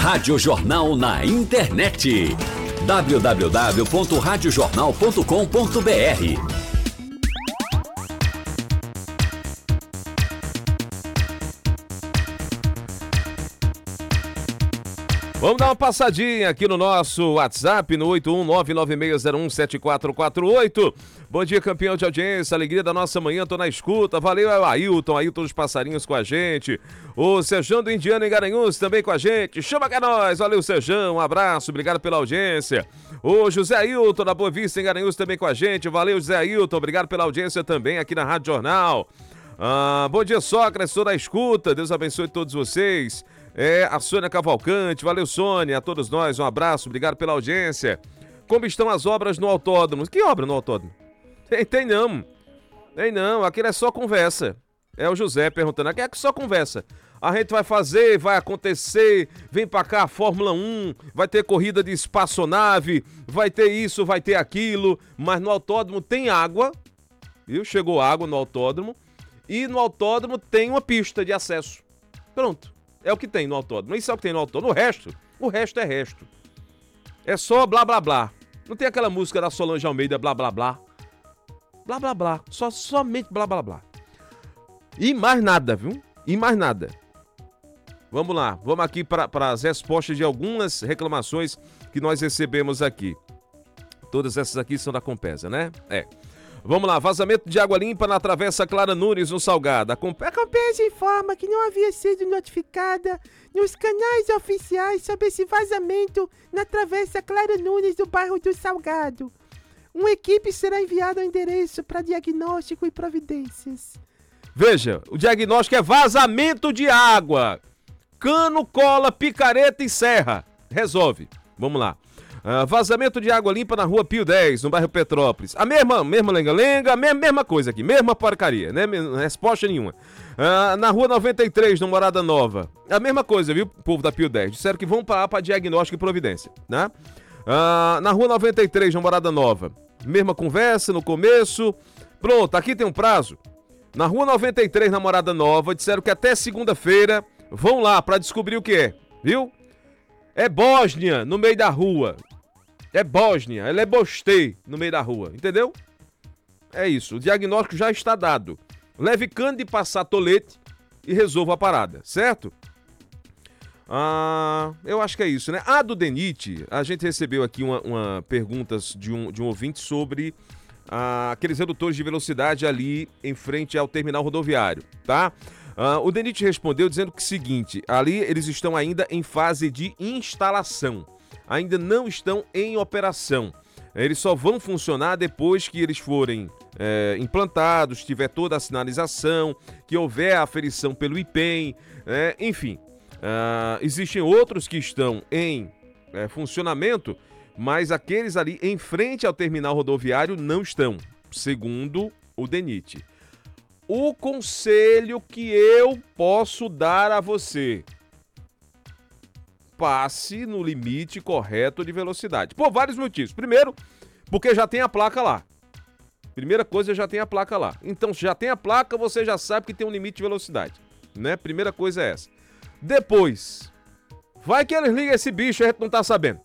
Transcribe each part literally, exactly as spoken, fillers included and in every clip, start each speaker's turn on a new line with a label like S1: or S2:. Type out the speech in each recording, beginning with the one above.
S1: Rádio Jornal na internet. w w w ponto rádio jornal ponto com ponto b r.
S2: Vamos dar uma passadinha aqui no nosso WhatsApp, no oito um nove nove seis zero um sete quatro quatro oito. Bom dia, campeão de audiência, alegria da nossa manhã, tô na escuta. Valeu, é o Ailton, Ailton dos Passarinhos com a gente. O Sejão do Indiano em Garanhuns também com a gente. Chama que é nós, valeu, Sejão, um abraço, obrigado pela audiência. O José Ailton da Boa Vista em Garanhuns também com a gente. Valeu, José Ailton, obrigado pela audiência também aqui na Rádio Jornal. Ah, bom dia, Sócrates, tô na escuta, Deus abençoe todos vocês. É, a Sônia Cavalcante, valeu, Sônia, a todos nós, um abraço, obrigado pela audiência. Como estão as obras no autódromo? Que obra no autódromo? Tem, tem não, tem não, aquilo é só conversa. É o José perguntando, aqui é só conversa. A gente vai fazer, vai acontecer, vem pra cá a Fórmula um, vai ter corrida de espaçonave, vai ter isso, vai ter aquilo, mas no autódromo tem água, viu? Chegou água no autódromo, e no autódromo tem uma pista de acesso. Pronto. É o que tem no autódromo. Isso é o que tem no autódromo. O resto, o resto é resto. É só blá blá blá. Não tem aquela música da Solange Almeida, blá blá blá. Blá blá blá. Só, somente blá blá blá. E mais nada, viu? E mais nada. Vamos lá. Vamos aqui para as respostas de algumas reclamações que nós recebemos aqui. Todas essas aqui são da Compesa, né? É. Vamos lá, vazamento de água limpa na Travessa Clara Nunes, no Salgado. A Compesa informa que não havia sido notificada nos canais oficiais sobre esse vazamento na Travessa Clara Nunes, do bairro do Salgado. Uma equipe será enviada ao endereço para diagnóstico e providências. Veja, o diagnóstico é vazamento de água. Cano, cola, picareta e serra. Resolve. Vamos lá. Uh, vazamento de água limpa na rua Pio dez, no bairro Petrópolis. A mesma, mesma lenga-lenga, mesma, mesma coisa aqui, mesma porcaria, né? Resposta nenhuma. Uh, na rua noventa e três, no Morada Nova. A mesma coisa, viu, povo da Pio dez? Disseram que vão parar para diagnóstico e providência, né? Uh, na rua noventa e três, no Morada Nova. Mesma conversa no começo. Pronto, aqui tem um prazo. Na rua noventa e três, na Morada Nova, disseram que até segunda-feira vão lá para descobrir o que é, viu? É Bósnia no meio da rua. É Bósnia, ela é Bostei no meio da rua, entendeu? É isso, o diagnóstico já está dado. Leve cano de passar tolete e resolva a parada, certo? Ah, eu acho que é isso, né? A do Denite, a gente recebeu aqui uma, uma perguntas de um, de um ouvinte sobre ah, aqueles redutores de velocidade ali em frente ao terminal rodoviário, tá? Ah, o Denite respondeu dizendo que o seguinte, ali eles estão ainda em fase de instalação. Ainda não estão em operação. Eles só vão funcionar depois que eles forem é, implantados, tiver toda a sinalização, que houver a aferição pelo I P E M, é, enfim. Uh, existem outros que estão em é, funcionamento, mas aqueles ali em frente ao terminal rodoviário não estão, segundo o Denite. O conselho que eu posso dar a você: passe no limite correto de velocidade. Por vários motivos. Primeiro, porque já tem a placa lá. Primeira coisa, já tem a placa lá. Então, se já tem a placa, você já sabe que tem um limite de velocidade, né? Primeira coisa é essa. Depois, vai que eles ligam esse bicho e a gente não tá sabendo.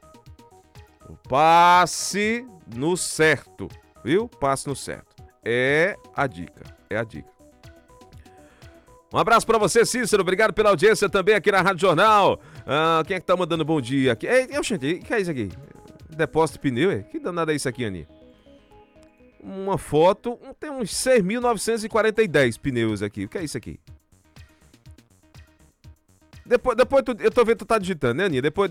S2: Passe no certo, viu? Passe no certo. É a dica, é a dica. Um abraço pra você, Cícero. Obrigado pela audiência também aqui na Rádio Jornal. Ah, quem é que tá mandando bom dia aqui? Ei, gente, o que é isso aqui? Depósito de pneu, é? Que danada é isso aqui, Ani? Uma foto, tem uns seis mil novecentos e quarenta e dez pneus aqui. O que é isso aqui? Depois, depois tu, eu tô vendo que tu tá digitando, né, Aninha? Depois